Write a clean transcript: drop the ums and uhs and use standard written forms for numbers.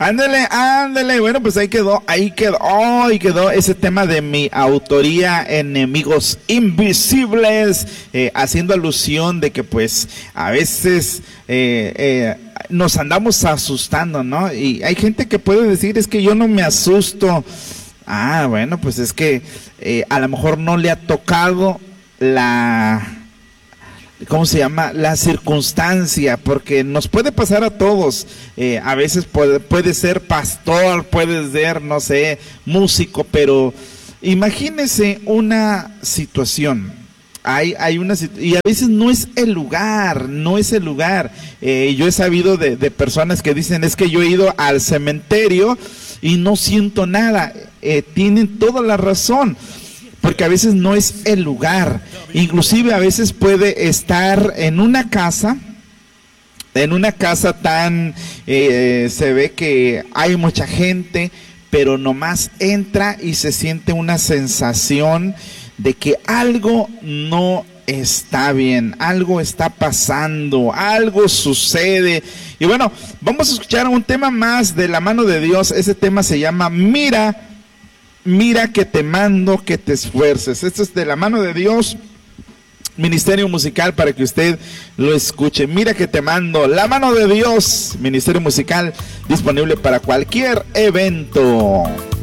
Ándale, ándale. Bueno, pues ahí quedó ese tema de mi autoría, Enemigos Invisibles, haciendo alusión de que pues a veces nos andamos asustando, ¿no? Y hay gente que puede decir, es que yo no me asusto. Ah, bueno, pues es que a lo mejor no le ha tocado ¿cómo se llama? La circunstancia, porque nos puede pasar a todos. A veces puede ser pastor, puede ser, no sé, músico, pero imagínese una situación. Y a veces no es el lugar. Yo he sabido de personas que dicen, es que yo he ido al cementerio y no siento nada. Tienen toda la razón. Porque a veces no es el lugar, inclusive a veces puede estar en una casa tan, se ve que hay mucha gente, pero nomás entra y se siente una sensación de que algo no está bien, algo está pasando, algo sucede. Y bueno, vamos a escuchar un tema más de la mano de Dios. Ese tema se llama Mira que te mando que te esfuerces. Esto es de la mano de Dios, ministerio musical, para que usted lo escuche. Mira que te mando, la mano de Dios, ministerio musical, disponible para cualquier evento.